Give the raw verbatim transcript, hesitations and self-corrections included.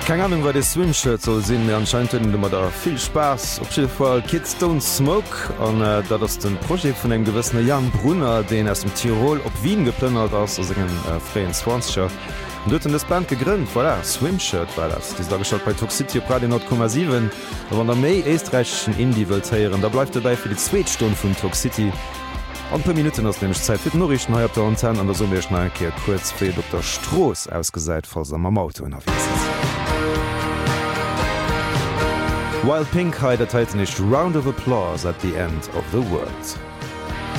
Keine Ahnung, wer de Swimshirt soll sinn mir anscheinend immer da viel Spaß. Op jeden Fall Kids Don't Smoke an äh, dat ass den Projekt vun eng gewëssener Jan Brunner, den ass dem Tirol op Wien geplënnert ass as engen äh, freien Zwanziger. Und dort das Band gegrünnt, voilà, Swimshirt war das. Das da geschaut bei Toxicity op Radio neun Komma sieben. Aber an der méi eestreichschen Indie wëlt heieren, da bleibt dabei fir die Zweetstunde vun Toxicity. An paar Minuten ass nämlich Zeit fir Norrichten neu op der Antenne an der Summe Schneiker kurz fir Doktor Stroß ausgeseit falls er am Auto unterwegs ist. While Pink heidet heute nicht Round of Applause at the End of the World.